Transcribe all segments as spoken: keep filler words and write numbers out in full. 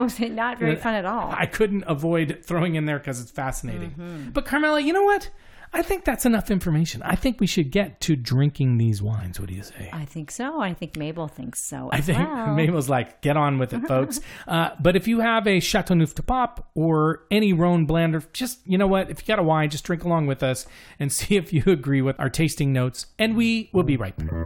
Not very fun at all. I couldn't avoid throwing in there because it's fascinating. Mm-hmm. But Carmela, you know what? I think that's enough information. I think we should get to drinking these wines. What do you say? I think so. I think Mabel thinks so I as think well. Mabel's like, get on with it, folks. uh, but if you have a Chateauneuf du Pape or any Rhone blend, just, you know what? If you got a wine, just drink along with us and see if you agree with our tasting notes. And we will be right back.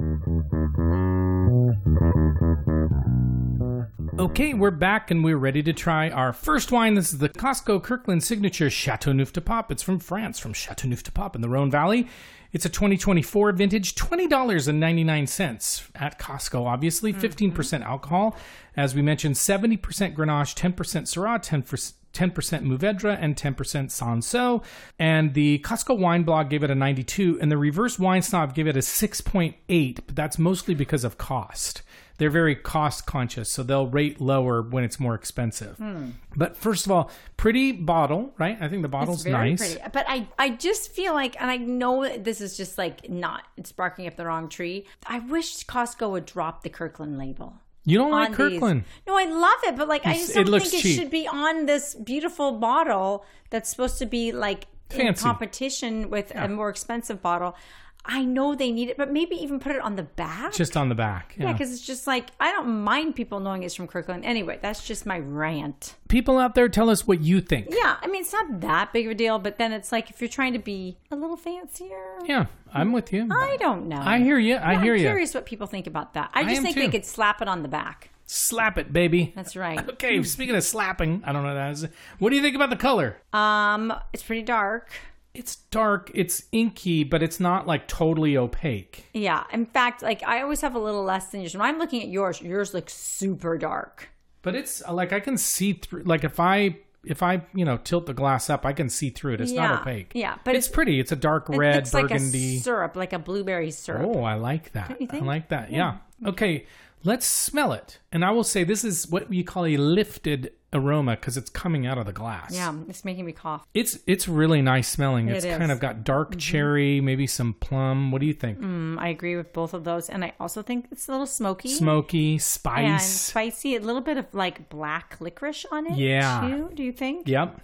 Okay, we're back and we're ready to try our first wine. This is the Costco Kirkland Signature Chateauneuf du Pape. It's from France, from Chateauneuf du Pape in the Rhone Valley. It's a twenty twenty-four vintage, twenty dollars and ninety-nine cents at Costco, obviously. fifteen percent alcohol. As we mentioned, seventy percent Grenache, ten percent Syrah, ten percent ten percent Mourvedre, and ten percent Sancerre. And the Costco Wine Blog gave it a ninety-two, and the Reverse Wine Snob gave it a six point eight, but that's mostly because of cost. They're very cost conscious, so they'll rate lower when it's more expensive. Mm. But first of all, pretty bottle, right? I think the bottle's it's very nice. Pretty. But I, I just feel like, and I know that this is just like not, it's barking up the wrong tree. I wish Costco would drop the Kirkland label. You don't like Kirkland? These. No, I love it, but like It's, I just don't it think it cheap. should be on this beautiful bottle that's supposed to be like Fancy. in competition with yeah. a more expensive bottle. I know they need it, but maybe even put it on the back. Just on the back. Yeah, because yeah, it's just like, I don't mind people knowing it's from Kirkland. Anyway, that's just my rant. People out there, tell us what you think. Yeah, I mean, it's not that big of a deal, but then it's like if you're trying to be a little fancier. Yeah, I'm with you. I don't know. I hear you. I yeah, hear you. I'm curious what people think about that. I just I think too. they could slap it on the back. Slap it, baby. That's right. Okay, speaking of slapping, I don't know what that is. What do you think about the color? Um, it's pretty dark. It's dark, it's inky, but it's not like totally opaque. Yeah. In fact, like I always have a little less than yours. When I'm looking at yours, yours looks super dark. But it's like I can see through, like if I, if I, you know, tilt the glass up, I can see through it. It's yeah. not opaque. Yeah. But it's, it's pretty. It's a dark it red, looks burgundy. Like a syrup, like a blueberry syrup. Oh, I like that. Don't you think? I like that. Yeah. yeah. Okay. Let's smell it. And I will say this is what we call a lifted aroma because it's coming out of the glass. Yeah, it's making me cough. It's it's really nice smelling. It it's is. kind of got dark mm-hmm. cherry, maybe some plum. What do you think? Mm, I agree with both of those. And I also think it's a little smoky. Smoky, spice. And spicy. A little bit of like black licorice on it yeah. too, do you think? Yep.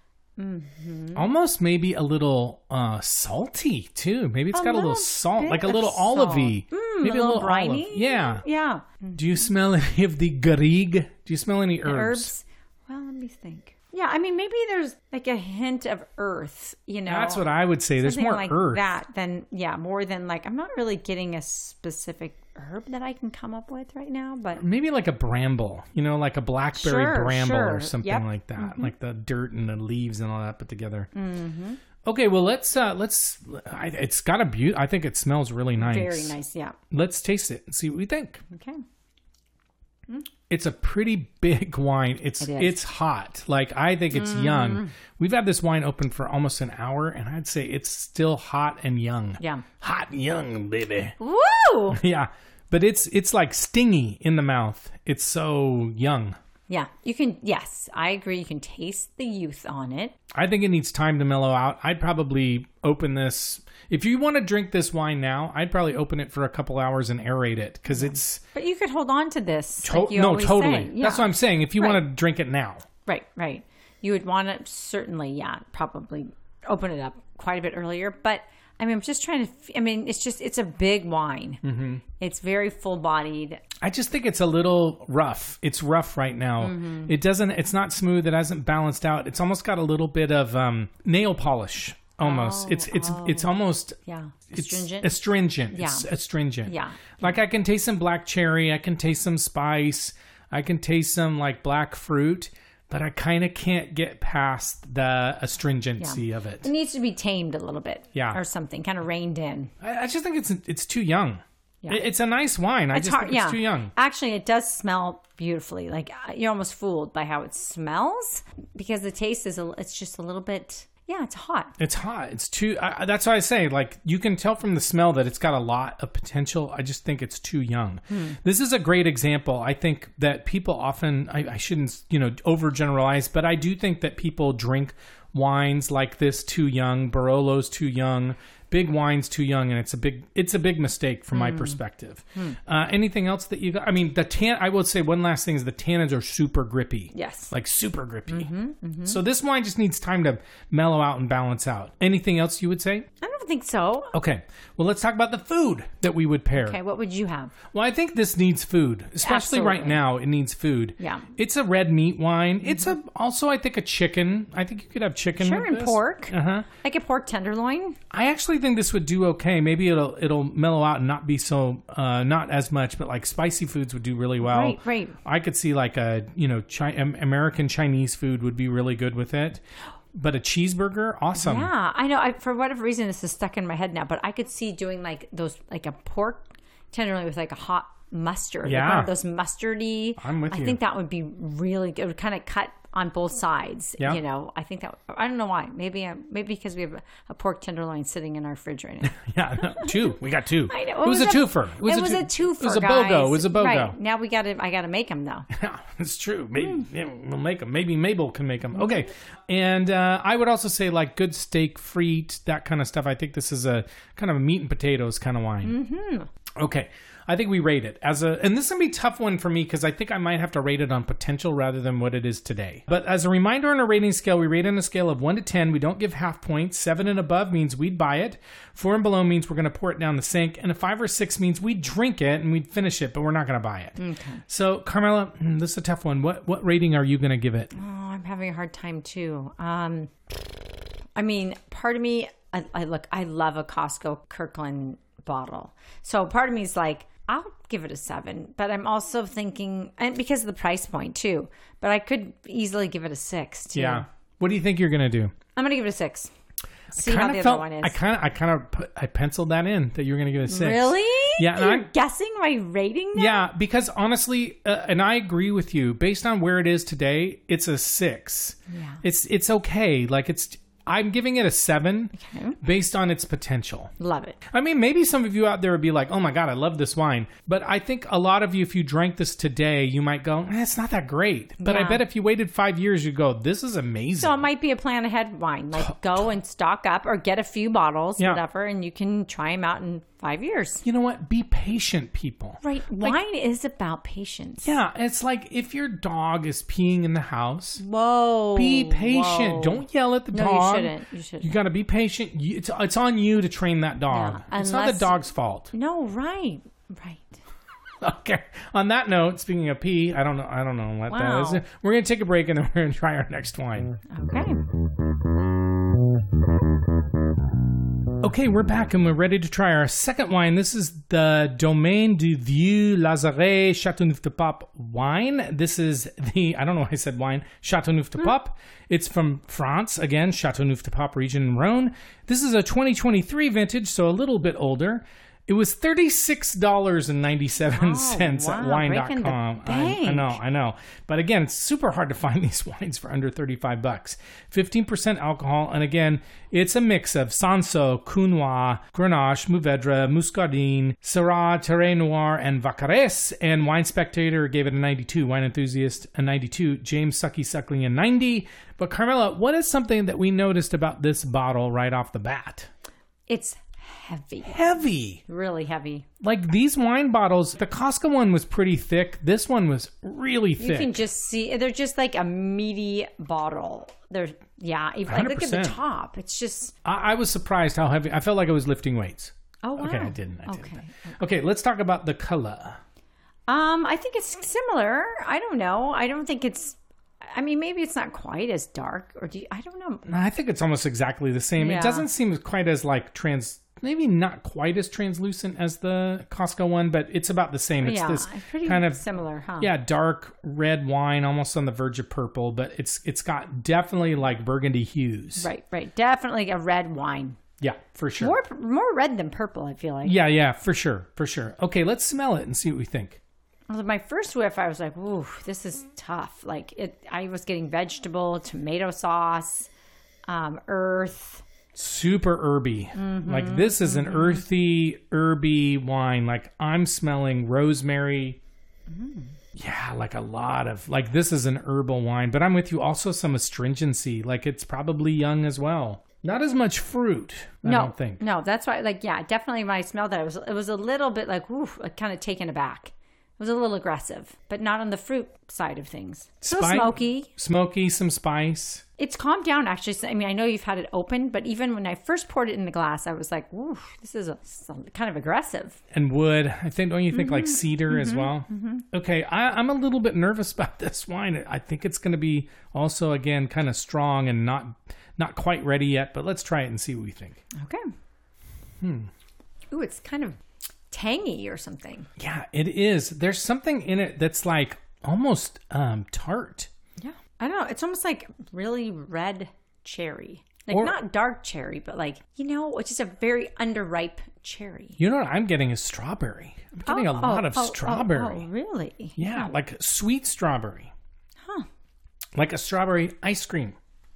Mm-hmm. Almost maybe a little uh, salty too. Maybe it's a got a little little salt, like a little olivey. Mm, maybe a little, little briny. Olive. Yeah. Yeah. Do you smell any of the garrigue? Do you smell any herbs? herbs? Well, let me think. Yeah, I mean, maybe there's like a hint of earth, you know. That's what I would say. There's Something more like earth. that than, yeah, more than like, I'm not really getting a specific herb that I can come up with right now, but. Maybe like a bramble, you know, like a blackberry sure, bramble sure. or something yep. like that. Mm-hmm. Like the dirt and the leaves and all that put together. Mm-hmm. Okay, well, let's, uh, let's, I, it's got a beauty. I think it smells really nice. Very nice, yeah. Let's taste it and see what we think. Okay. Mm. It's a pretty big wine. It's it is. It's hot. Like, I think it's mm. young. We've had this wine open for almost an hour, and I'd say it's still hot and young. Yeah. Hot and young, baby. Woo! Yeah. But it's it's like stingy in the mouth. It's so young. Yeah. You can, yes, I agree. You can taste the youth on it. I think it needs time to mellow out. I'd probably open this. If you want to drink this wine now, I'd probably open it for a couple hours and aerate it because it's. But you could hold on to this. To- like you no, always totally. say. Yeah. That's what I'm saying. If you right. want to drink it now. Right, right. You would want to certainly, yeah, probably open it up quite a bit earlier. But I mean, I'm just trying to, I mean, it's just, it's a big wine. Mm-hmm. It's very full bodied. I just think it's a little rough. It's rough right now. Mm-hmm. It doesn't, it's not smooth. It hasn't balanced out. It's almost got a little bit of um, nail polish. Almost. Oh, it's it's oh. it's almost yeah. It's astringent. astringent. Yeah. It's astringent. Yeah. Like I can taste some black cherry, I can taste some spice, I can taste some like black fruit, but I kind of can't get past the astringency yeah. of it. It needs to be tamed a little bit. Yeah. Or something, kind of reined in. I, I just think it's it's too young. Yeah. It, it's a nice wine. I it's just hard, think it's yeah. too young. Actually, it does smell beautifully. Like you're almost fooled by how it smells because the taste is, a, it's just a little bit... Yeah, it's hot. It's hot. It's too... I, that's why I say, like, you can tell from the smell that it's got a lot of potential. I just think it's too young. Hmm. This is a great example. I think that people often... I, I shouldn't, you know, overgeneralize, but I do think that people drink wines like this too young. Barolo's too young. big wines too young, and it's a big it's a big mistake from my perspective. Mm. Uh, anything else that you got? I mean, the tan. I will say one last thing is the tannins are super grippy. Yes, like super grippy. Mm-hmm, mm-hmm. So this wine just needs time to mellow out and balance out. Anything else you would say? I don't think so. Okay. Well, let's talk about the food that we would pair. Okay, what would you have? Well, I think this needs food, especially Absolutely. right now. It needs food. Yeah. It's a red meat wine. Mm-hmm. It's a also, I think, a chicken. I think you could have chicken. Sure, with and this. pork. Uh huh. Like a pork tenderloin. I actually think this would do okay. Maybe it'll it'll mellow out and not be so uh, not as much, but like spicy foods would do really well. Right, right. I could see like a you know Chi- American Chinese food would be really good with it. But a cheeseburger, awesome. Yeah, I know. I, for whatever reason, this is stuck in my head now. But I could see doing like those, like a pork tenderloin with like a hot mustard. Yeah. Like one of those mustardy. I'm with I you. think that would be really good. It would kind of cut on both sides. Yeah. You know, I think that. I don't know why. Maybe uh, maybe because we have a, a pork tenderloin sitting in our fridge right now. Yeah, no, two. We got two. I know. It was, a twofer. It was, it was a, two, a twofer. It was a guys. BOGO. It was a BOGO. Right. Now we got to. I got to make them though. Yeah, it's true. Maybe yeah, we'll make them. Maybe Mabel can make them. Okay. And uh, I would also say like good steak, frite, that kind of stuff. I think this is a kind of a meat and potatoes kind of wine. Mm-hmm. Okay. I think we rate it as a, and this is going to be a tough one for me because I think I might have to rate it on potential rather than what it is today. But as a reminder on our rating scale, we rate on a scale of one to ten. We don't give half points. seven and above means we'd buy it. four and below means we're going to pour it down the sink. And a five or six means we'd drink it and we'd finish it, but we're not going to buy it. Okay. So Carmela, this is a tough one. What, what rating are you going to give it? Oh, I'm having a hard time too. Um, I mean, part of me, I, I look, I love a Costco Kirkland bottle. So part of me is like, I'll give it a seven, but I'm also thinking, and because of the price point too, but I could easily give it a six too. Yeah. What do you think you're going to do? I'm going to give it a six. See I how the felt, other one is. I kind of, I kind of, put, I penciled that in that you were going to give it a six. Really? Yeah. And You're I'm guessing my rating now? Yeah, because honestly, uh, and I agree with you. Based on where it is today, it's a six. Yeah. It's it's okay. Like it's. I'm giving it a seven Okay. based on its potential. Love it. I mean, maybe some of you out there would be like, oh my God, I love this wine. But I think a lot of you, if you drank this today, you might go, eh, it's not that great. But I Yeah. bet if you waited five years, you'd go, this is amazing. So it might be a plan ahead wine. Like go and stock up or get a few bottles, Yeah. whatever, and you can try them out in five years. You know what? Be patient, people. Right. Wine is about patience. Yeah, it's like if your dog is peeing in the house, Whoa. be patient. Whoa. Don't yell at the No, dog. you shouldn't. You shouldn't. You got to be patient. You, it's it's on you to train that dog. Yeah, It's not the unless- dog's fault. No, right. Right. Okay. On that note, speaking of pee, I don't know. I don't know what Wow. that is. We're gonna take a break and then we're gonna try our next wine. Okay. Okay, we're back and we're ready to try our second wine. This is the Domaine du Vieux Lazaret Châteauneuf-du-Pape wine. This is the, I don't know why I said wine, Châteauneuf-du-Pape. It's from France, again, Châteauneuf-du-Pape region in Rhône. This is a twenty twenty-three vintage, so a little bit older. It was thirty-six dollars and ninety-seven cents Oh, at wow, wine dot breaking the com. I, I bank. know, I know. But again, it's super hard to find these wines for under thirty-five bucks. fifteen percent alcohol, and again, it's a mix of Sanso, Counois, Grenache, Mourvedre, Muscadine, Syrah, Terre Noir, and Vaccarès. And Wine Spectator gave it a ninety-two. Wine Enthusiast a ninety-two. James Sucky Suckling a ninety. But Carmela, what is something that we noticed about this bottle right off the bat? It's heavy. Heavy. Really heavy. Like these wine bottles, the Costco one was pretty thick. This one was really thick. You can just see, they're just like a meaty bottle. They're, yeah, even, like, look at the one hundred percent. top. It's just, I, I was surprised how heavy. I felt like I was lifting weights. oh, wow. Okay, I didn't. I didn't. Okay. Okay, let's talk about the color. Um, I think it's similar. I don't know. I don't think it's, I mean, maybe it's not quite as dark, or do you, I don't know. I think it's almost exactly the same. Yeah. It doesn't seem quite as like trans, maybe not quite as translucent as the Costco one, but it's about the same. It's yeah, this it's pretty kind of similar, huh? yeah, dark red wine, almost on the verge of purple, but it's it's got definitely like burgundy hues. Right, right. Definitely a red wine. Yeah, for sure. More, more red than purple, I feel like. Yeah, yeah, for sure, for sure. Okay, let's smell it and see what we think. Well, my first whiff, I was like, "Ooh, this is tough." Like it, I was getting vegetable, tomato sauce, um, earth. Super herby. Mm-hmm, like this is an mm-hmm. earthy, herby wine. Like I'm smelling rosemary. Mm. Yeah, like a lot of like this is an herbal wine. But I'm with you. Also some astringency. Like it's probably young as well. Not as much fruit, I no, don't think. No, that's why, like, yeah, definitely when I smelled that, it was, it was a little bit like, oof, like kind of taken aback. It was a little aggressive, but not on the fruit side of things. Still Spi- smoky. Smoky, some spice. It's calmed down, actually. I mean, I know you've had it open, but even when I first poured it in the glass, I was like, ooh, this is a, kind of aggressive. And wood. I think, don't you think Mm-hmm. like cedar mm-hmm. as well? Mm-hmm. Okay, I, I'm a little bit nervous about this wine. I think it's going to be also, again, kind of strong and not not quite ready yet, but let's try it and see what we think. Okay. Hmm. Ooh, it's kind of tangy or something. Yeah, it is. There's something in it that's like almost um, tart. Yeah. I don't know. It's almost like really red cherry. Like Or- not dark cherry, but like, you know, it's just a very underripe cherry. You know what I'm getting is strawberry. I'm getting Oh, a lot oh, of oh, strawberry. Oh, oh, really? Yeah, like sweet strawberry. Huh. Like a strawberry ice cream.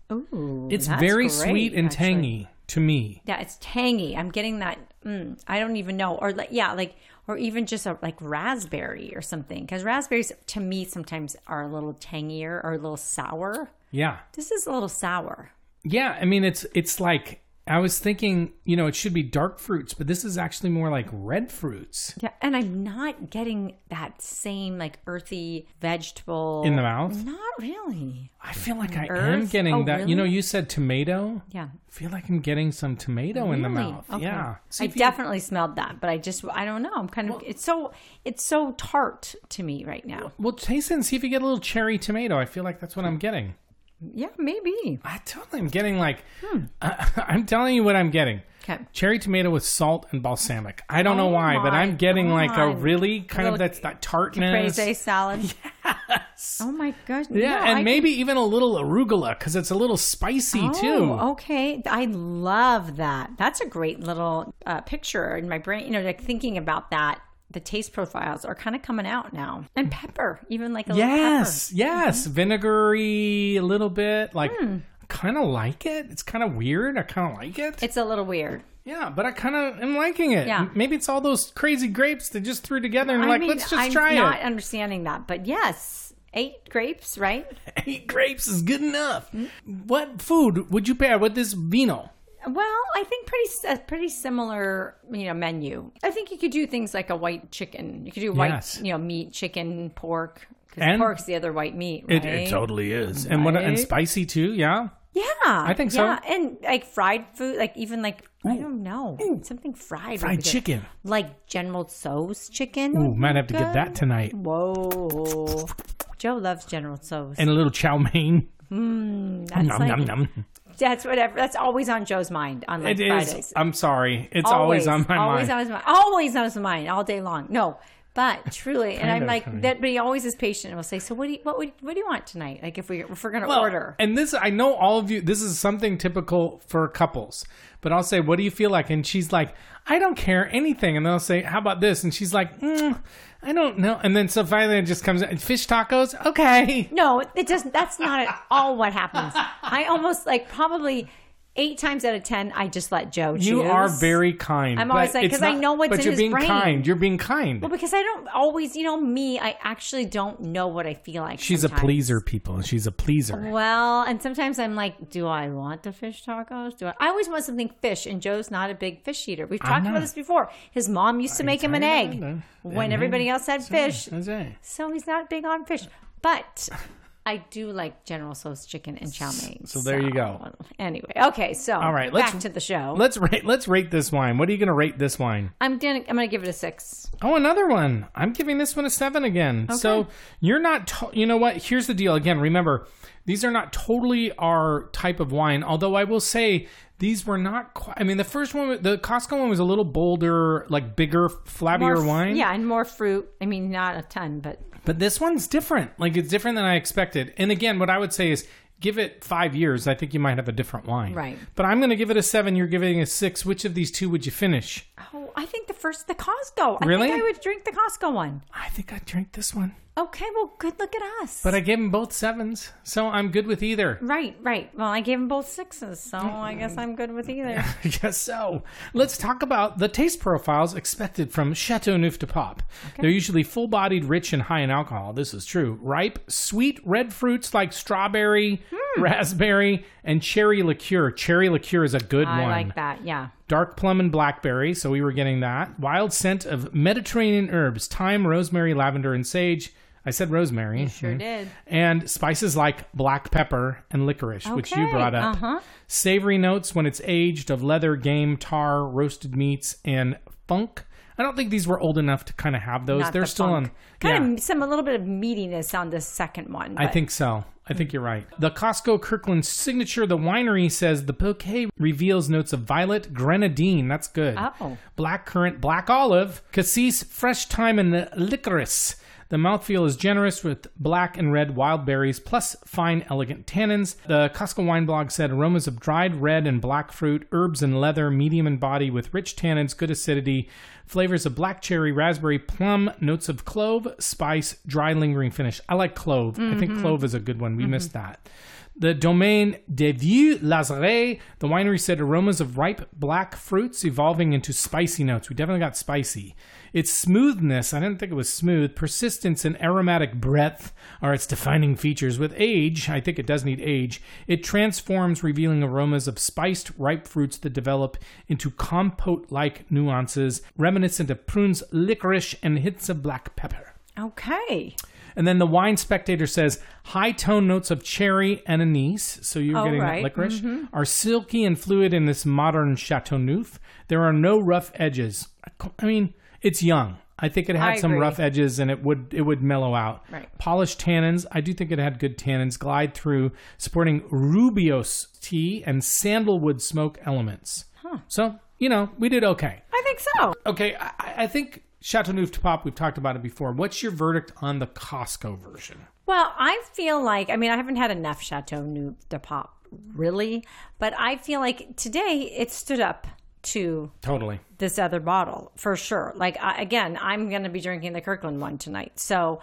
Ooh, It's that's very great, sweet and actually. tangy to me. Yeah, it's tangy. I'm getting that. Mm, I don't even know. Or like, yeah, like, or even just a like raspberry or something. Because raspberries to me sometimes are a little tangier or a little sour. Yeah. This is a little sour. Yeah, I mean, it's it's like, I was thinking, you know, it should be dark fruits, but this is actually more like red fruits. Yeah, and I'm not getting that same like earthy vegetable In the mouth? Not really. I feel like I am Earth? getting Oh, that. You know, really? you said tomato. Yeah. I feel like I'm getting some tomato in the Really? mouth. Okay. Yeah. See I if you- definitely smelled that, but I just I don't know. I'm kind of it's so it's so tart to me right now. Well, taste it and see if you get a little cherry tomato. I feel like that's what I'm getting. Yeah, maybe. I totally am getting like, uh, I'm telling you what I'm getting. Okay. Cherry tomato with salt and balsamic. I don't know Oh why, but my I'm getting like a God. really kind A of little that's that tartness. Caprese salad. Yes. Oh my gosh. Yeah, No, and I maybe even a little arugula because it's a little spicy can- too. Oh, okay. I love that. That's a great little uh, picture in my brain. You know, like thinking about that. The taste profiles are kind of coming out now. And pepper, even like a Yes, little pepper. yes, vinegary a little bit. Like, Hmm. I kind of like it. It's kind of weird. I kind of like it. It's a little weird. Yeah, but I kind of am liking it. Yeah. M- Maybe it's all those crazy grapes they just threw together and I like, mean, let's just I'm try not it. understanding that, but yes, eight grapes, right? Eight grapes is good enough. What food would you pair with this vino? Well, I think pretty a pretty similar, you know, menu. I think you could do things like a white chicken. You could do white, Yes. you know, meat, chicken, pork. Because And- pork's the other white meat, right? It, it totally is. And what and Right? spicy too, yeah? Yeah, I think so. Yeah, and like fried food, like even like I don't know, something fried. would Fried be good. chicken. like General Tso's chicken. Ooh, would be might have to get good. that tonight. Whoa, Joe loves General Tso's. And a little chow mein. That's Nom, like nom, nom. that's whatever. That's always on Joe's mind on like It is. Fridays. I'm sorry. It's always, on my always mind. on his mind. Always on his mind all day long. No, but truly, and Kind I'm of, like I mean. that. But he always is patient and will say, "So what do you, what would, what do you want tonight? Like if we if we're gonna Well, order." And this, I know all of you, this is something typical for couples, but I'll say, what do you feel like? And she's like, I don't care anything. And they'll say, how about this? And she's like, mm, I don't know. And then so finally it just comes out, fish tacos? Okay. No, it doesn't. That's not at all what happens. I almost like probably eight times out of ten, I just let Joe choose. You are very kind. I'm always but like, it's 'cause I not- know what's But in you're his being brain. kind. You're being kind. Well, because I don't always, you know, me, I actually don't know what I feel like. She's sometimes. a pleaser, people. She's a pleaser. Well, and sometimes I'm like, do I want the fish tacos? Do I? I always want something fish, and Joe's not a big fish eater. We've talked not. about this before. His mom used to make him an I egg know. when Mhm. everybody else had fish, That's it. so he's not big on fish. But I do like General Tso's chicken and chow mein. So there you go. Anyway, okay, so All right, back let's- to the show. Let's rate. Let's rate this wine. What are you going to rate this wine? I'm gonna I'm gonna give it a six. Oh, another one. I'm giving this one a seven again. So you're not, to- you know what? Here's the deal. Again, remember, these are not totally our type of wine. Although I will say these were not quite, I mean, the first one, the Costco one was a little bolder, like bigger, flabbier More f- wine. Yeah, and more fruit. I mean, not a ton, but But this one's different. Like, it's different than I expected. And again, what I would say is give it five years. I think you might have a different wine. Right. But I'm going to give it a seven. You're giving it a six. Which of these two would you finish? oh, I think the first the Costco. I Really? think I would drink the Costco one. I think I'd drink this one. Okay, well, good. Look at us. But I gave them both sevens. So I'm good with either. right, right. Well, I gave them both sixes, so I guess I'm good with either. I guess so. Let's talk about the taste profiles expected from Chateau Neuf de Pop. They're usually full-bodied, rich, and high in alcohol. This is true. Ripe, sweet red fruits like strawberry, raspberry, and cherry liqueur. Cherry liqueur is a good I one. I like that, yeah. Dark plum and blackberry, so we were getting that. Wild scent of Mediterranean herbs, thyme, rosemary, lavender, and sage. I said rosemary. You sure mm-hmm. did. And spices like black pepper and licorice, okay. which you brought up. Uh-huh. Savory notes when it's aged of leather, game, tar, roasted meats, and funk. I don't think these were old enough to kind of have those. Not They're the still funk. on. Kind yeah. of some a little bit of meatiness on the second one. But. I think so. I think you're right. The Costco Kirkland signature, the winery says the bouquet reveals notes of violet, grenadine. That's good. Oh. Black currant, black olive, cassis, fresh thyme, and licorice. The mouthfeel is generous with black and red wild berries plus fine, elegant tannins. The Costco Wine Blog said aromas of dried red and black fruit, herbs and leather, medium in body with rich tannins, good acidity, flavors of black cherry, raspberry, plum, notes of clove, spice, dry lingering finish. I like clove. Mm-hmm. I think clove is a good one. We mm-hmm. missed that. The Domaine des Vieux Lazaret, the winery said aromas of ripe black fruits evolving into spicy notes. We definitely got spicy. Its smoothness, I didn't think it was smooth, persistence and aromatic breadth are its defining features. With age, I think it does need age, it transforms, revealing aromas of spiced ripe fruits that develop into compote-like nuances, reminiscent of prunes, licorice, and hints of black pepper. Okay. And then the Wine Spectator says high tone notes of cherry and anise, so you're oh, getting right. that licorice, mm-hmm. are silky and fluid in this modern Chateauneuf. There are no rough edges. I mean, it's young. I think it had I some agree. rough edges and it would it would mellow out. Right. Polished tannins. I do think it had good tannins. Glide through, supporting rubiose tea and sandalwood smoke elements. Huh. So, you know, we did okay. I think so. Okay, I, I think Chateauneuf-du-Pape, we've talked about it before. What's your verdict on the Costco version? Well, I feel like, I mean, I haven't had enough Chateauneuf-du-Pape, really, but I feel like today it stood up to totally this other bottle for sure. Like I, again, I'm going to be drinking the Kirkland one tonight, so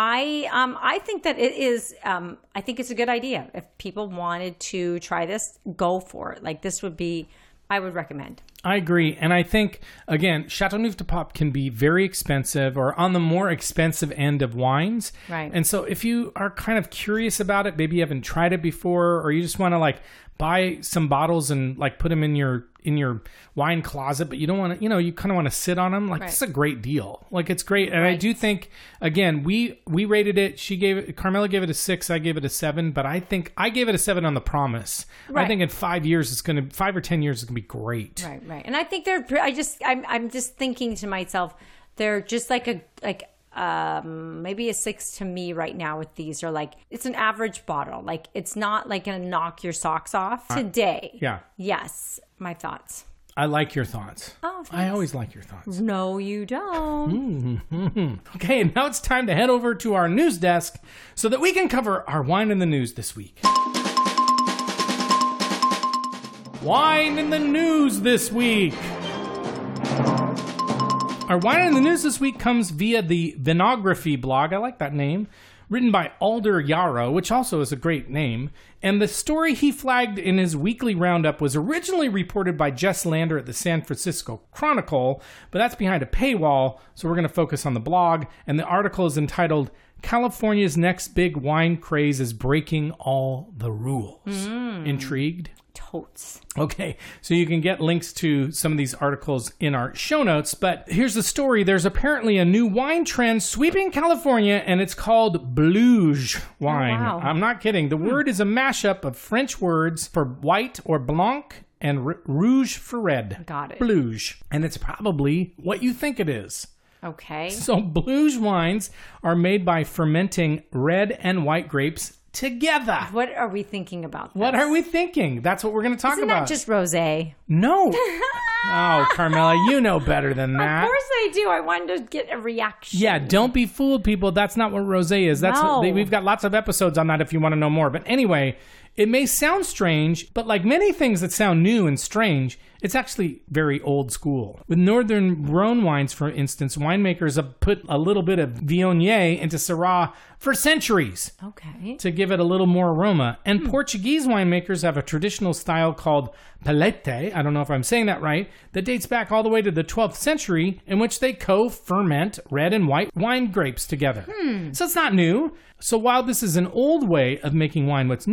I um I think that it is um I think it's a good idea. If people wanted to try this, go for it. Like this would be, I would recommend. I agree. And I think, again, Chateauneuf-du-Pape can be very expensive or on the more expensive end of wines. Right. And so if you are kind of curious about it, maybe you haven't tried it before, or you just want to like buy some bottles and like put them in your in your wine closet, but you don't want to, you know, you kind of want to sit on them. Like, right. This is a great deal. Like, it's great. And right. I do think, again, we we rated it. She gave it, Carmela gave it a six. I gave it a seven. But I think I gave it a seven on the promise. Right. I think in five years, it's going to, five or ten years, it's going to be great. Right, right. And I think they're, I just, I'm, I'm just thinking to myself, they're just like a, like, um maybe a six to me right now with these, or like it's an average bottle. Like it's not like gonna knock your socks off today. Uh, yeah. Yes. My thoughts. I like your thoughts. Oh, thanks. I always like your thoughts. No, you don't. Mm-hmm. Okay, and now it's time to head over to our news desk so that we can cover our wine in the news this week. Wine in the news this week. Our wine in the news this week comes via the Vinography blog. I like that name. Written by Alder Yarrow, which also is a great name. And the story he flagged in his weekly roundup was originally reported by Jess Lander at the San Francisco Chronicle, but that's behind a paywall, so we're going to focus on the blog. And the article is entitled, California's Next Big Wine Craze is Breaking All the Rules. Mm. Intrigued? Totes. Okay, so you can get links to some of these articles in our show notes, but here's the story. There's apparently a new wine trend sweeping California, and it's called Bluge wine. Oh, wow. I'm not kidding. The hmm. word is a mashup of French words for white or blanc and r- rouge for red. Got it. Bluge. And it's probably what you think it is. Okay. So Bluge wines are made by fermenting red and white grapes together. What are we thinking about this? What are we thinking? That's what we're going to talk Isn't about. Isn't that just rosé? No. Oh, Carmela, you know better than that. Of course I do. I wanted to get a reaction. Yeah, don't be fooled, people. That's not what rosé is. That's no. what, we've got lots of episodes on that if you want to know more. But anyway, it may sound strange, but like many things that sound new and strange, it's actually very old school. With Northern Rhone wines, for instance, winemakers have put a little bit of Viognier into Syrah for centuries. Okay. To give it a little more aroma. And hmm. Portuguese winemakers have a traditional style called Palete, I don't know if I'm saying that right, that dates back all the way to the twelfth century, in which they co-ferment red and white wine grapes together. Hmm. So it's not new. So while this is an old way of making wine, what's new about it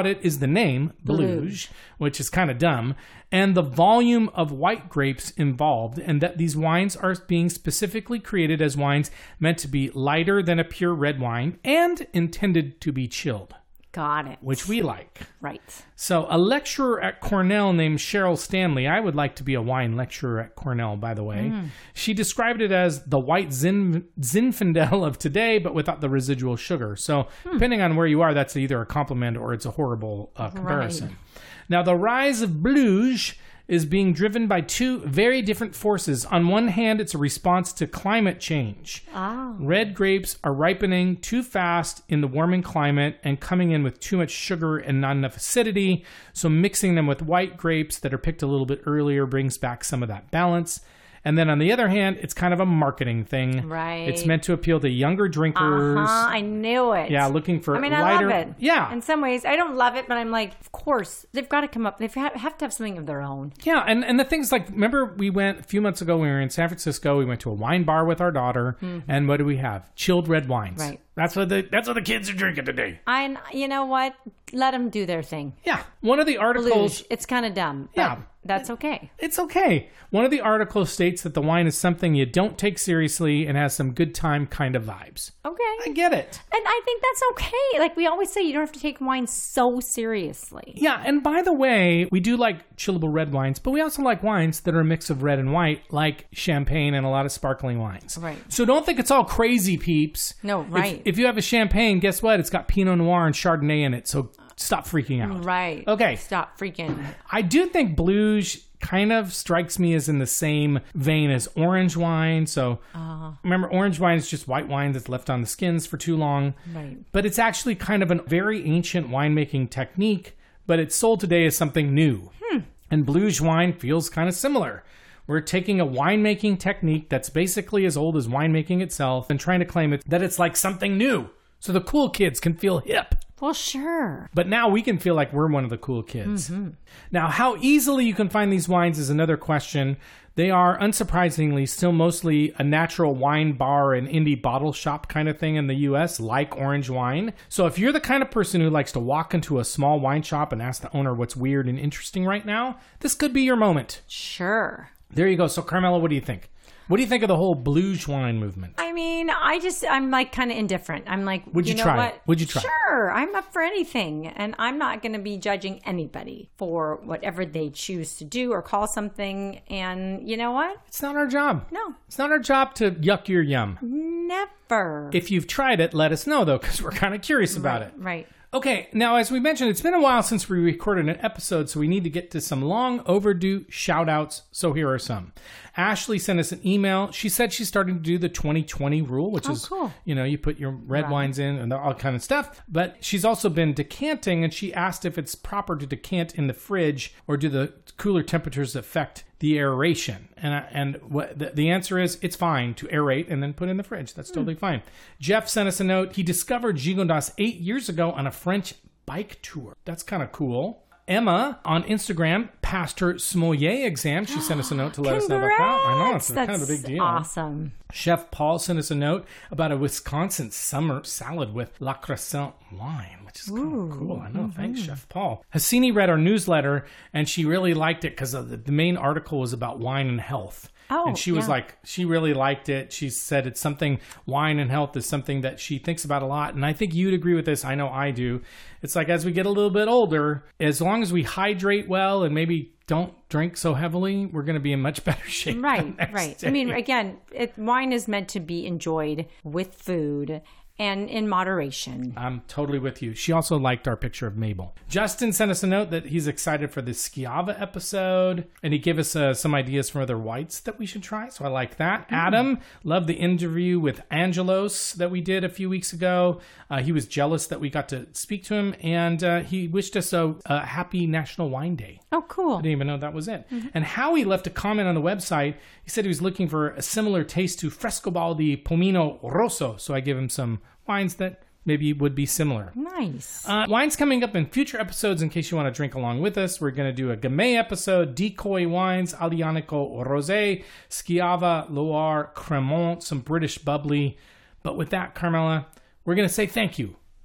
it is the name, Bluge, which is kind of dumb, and the volume of white grapes involved, and that these wines are being specifically created as wines meant to be lighter than a pure red wine and intended to be chilled. Got it. Which we like. Right. So a lecturer at Cornell named Cheryl Stanley, I would like to be a wine lecturer at Cornell, by the way. Mm. She described it as the white Zin- Zinfandel of today, but without the residual sugar. So hmm. depending on where you are, that's either a compliment or it's a horrible uh, comparison. Right. Now, the rise of Bluge is being driven by two very different forces. On one hand, it's a response to climate change. Oh. Red grapes are ripening too fast in the warming climate and coming in with too much sugar and not enough acidity. So mixing them with white grapes that are picked a little bit earlier brings back some of that balance. And then on the other hand, it's kind of a marketing thing. Right. It's meant to appeal to younger drinkers. Uh-huh. I knew it. Yeah, looking for I mean, lighter. I love it. Yeah. In some ways, I don't love it, but I'm like, of course, they've got to come up. They have to have something of their own. Yeah, and, and the thing's like, remember we went a few months ago, we were in San Francisco, we went to a wine bar with our daughter, mm-hmm. and what do we have? Chilled red wines. Right. That's what the that's what the kids are drinking today. And you know what? Let them do their thing. Yeah. One of the articles... Bluge. It's kind of dumb. Yeah. That's okay. It's okay. One of the articles states that the wine is something you don't take seriously and has some good time kind of vibes. Okay. I get it. And I think that's okay. Like we always say, you don't have to take wine so seriously. Yeah. And by the way, we do like chillable red wines, but we also like wines that are a mix of red and white, like champagne and a lot of sparkling wines. Right. So don't think it's all crazy, peeps. No, right. If, if you have a champagne, guess what? It's got Pinot Noir and Chardonnay in it. So stop freaking out. Right. Okay. Stop freaking. I do think Bluge kind of strikes me as in the same vein as orange wine. So uh, remember, orange wine is just white wine that's left on the skins for too long. Right. But it's actually kind of a very ancient winemaking technique, but it's sold today as something new. Hmm. And Bluge wine feels kind of similar. We're taking a winemaking technique that's basically as old as winemaking itself and trying to claim it that it's like something new. So the cool kids can feel hip. Well, sure. But now we can feel like we're one of the cool kids. Mm-hmm. Now, how easily you can find these wines is another question. They are, unsurprisingly, still mostly a natural wine bar and indie bottle shop kind of thing in the U S, like orange wine. So if you're the kind of person who likes to walk into a small wine shop and ask the owner what's weird and interesting right now, this could be your moment. Sure. There you go. So, Carmela, what do you think? What do you think of the whole Bluge wine movement? I mean, I just, I'm like kind of indifferent. I'm like, would you, you know try what? it? Would you try Sure. I'm up for anything. And I'm not going to be judging anybody for whatever they choose to do or call something. And you know what? It's not our job. No. It's not our job to yuck your yum. Never. If you've tried it, let us know, though, because we're kind of curious about right, it. Right. Okay, now as we mentioned, it's been a while since we recorded an episode, so we need to get to some long overdue shout-outs, so here are some. Ashley sent us an email. She said she's starting to do the twenty twenty rule, which oh, is, cool. you know, you put your red right. wines in and all kind of stuff. But she's also been decanting, and she asked if it's proper to decant in the fridge or do the cooler temperatures affect the aeration. And I, and what the, the answer is, it's fine to aerate and then put in the fridge. That's totally mm. fine. Jeff sent us a note. He discovered Gigondas eight years ago on a French bike tour. That's kind of cool. Emma on Instagram passed her sommelier exam. She sent us a note to let us know about that. I know, it's That's kind of a big deal. Awesome. Chef Paul sent us a note about a Wisconsin summer salad with La Crescent wine, which is kind of cool. I know. Mm-hmm. Thanks, Chef Paul. Hassini read our newsletter, and she really liked it because the, the main article was about wine and health. Oh, and she was yeah. like, she really liked it. She said it's something, wine and health is something that she thinks about a lot. And I think you'd agree with this. I know I do. It's like as we get a little bit older, as long as we hydrate well and maybe don't drink so heavily, we're going to be in much better shape. Right, right. Day. I mean, again, it, wine is meant to be enjoyed with food and in moderation. I'm totally with you. She also liked our picture of Mabel. Justin sent us a note that he's excited for the Schiava episode, and he gave us uh, some ideas for other whites that we should try, so I like that. Mm. Adam loved the interview with Angelos that we did a few weeks ago. Uh, he was jealous that we got to speak to him, and uh, he wished us a, a happy National Wine Day. Oh, cool. I didn't even know that was it. Mm-hmm. And Howie left a comment on the website. He said he was looking for a similar taste to Frescobaldi Pomino Rosso, so I gave him some wines that maybe would be similar. Nice. Uh, wines coming up in future episodes in case you want to drink along with us. We're going to do a Gamay episode, Decoy Wines, Aglianico Rosé, Schiava, Loire, Cremant, some British bubbly. But with that, Carmela, we're going to say thank you.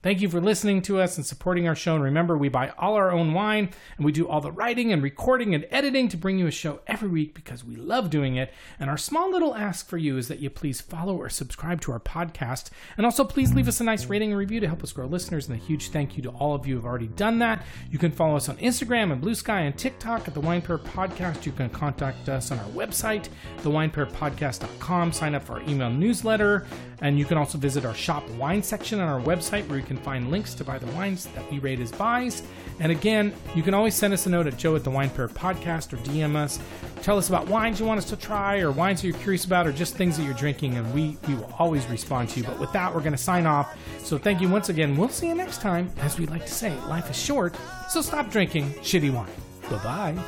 Thank you for listening to us and supporting our show. And remember, we buy all our own wine, and we do all the writing and recording and editing to bring you a show every week because we love doing it. And our small little ask for you is that you please follow or subscribe to our podcast. And also, please leave us a nice rating and review to help us grow listeners. And a huge thank you to all of you who have already done that. You can follow us on Instagram and Blue Sky and TikTok at The Wine Pair Podcast. You can contact us on our website, the wine pair podcast dot com. Sign up for our email newsletter. And you can also visit our shop wine section on our website where you can find links to buy the wines that we rate as buys. And again, you can always send us a note at Joe at the Wine Pair Podcast or D M us. Tell us about wines you want us to try or wines that you're curious about or just things that you're drinking, and we, we will always respond to you. But with that, we're going to sign off. So thank you once again. We'll see you next time. As we like to say, life is short, so stop drinking shitty wine. Bye-bye.